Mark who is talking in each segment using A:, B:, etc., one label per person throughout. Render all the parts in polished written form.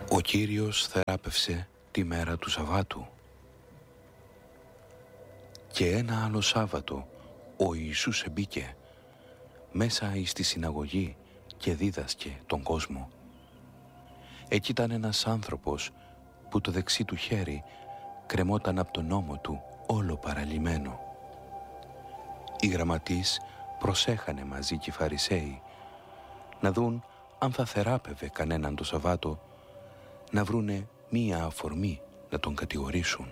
A: Ο Κύριος θεράπευσε τη μέρα του Σαββάτου. Και ένα άλλο Σάββατο ο Ιησούς εμπήκε μέσα εις τη συναγωγή και δίδασκε τον κόσμο. Εκεί ήταν ένας άνθρωπος που το δεξί του χέρι κρεμόταν από τον ώμο του όλο παραλυμμένο. Οι γραμματείς προσέχανε μαζί και οι Φαρισαίοι να δουν αν θα θεράπευε κανέναν το Σαββάτο, να βρούνε μία αφορμή να τον κατηγορήσουν.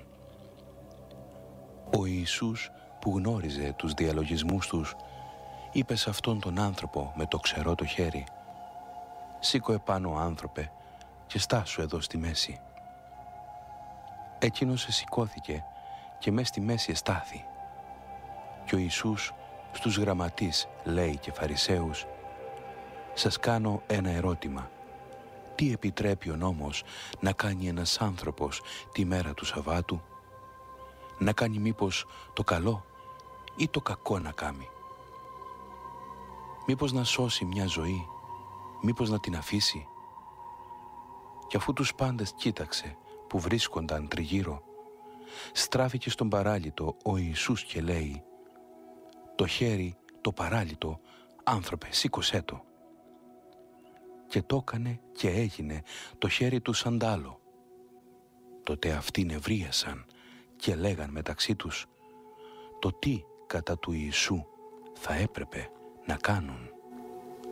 A: Ο Ιησούς, που γνώριζε τους διαλογισμούς τους, είπε σε αυτόν τον άνθρωπο με το ξερό το χέρι: «Σήκω επάνω, άνθρωπε, και στάσου εδώ στη μέση». Εκείνος σηκώθηκε και μες στη μέση εστάθη. Και ο Ιησούς στους γραμματείς λέει και Φαρισαίους: «Σας κάνω ένα ερώτημα. Τι επιτρέπει ο νόμος να κάνει ένας άνθρωπος τη μέρα του Σαββάτου? Να κάνει μήπως το καλό ή το κακό να κάνει? Μήπως να σώσει μια ζωή, μήπως να την αφήσει?» Και αφού τους πάντες κοίταξε που βρίσκονταν τριγύρω, στράφηκε στον παράλυτο ο Ιησούς και λέει: «Το χέρι το παράλυτο, άνθρωπε, σήκωσέ το». Και το έκανε και έγινε το χέρι του σαντάλο. Τότε αυτοί νευρίασαν και λέγαν μεταξύ τους το τι κατά του Ιησού θα έπρεπε να κάνουν.